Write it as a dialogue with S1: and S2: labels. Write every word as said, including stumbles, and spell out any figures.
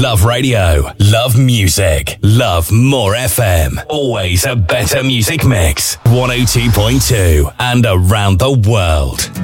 S1: Love radio. Love music. Love more F M. Always a better music mix. one oh two point two and around the world.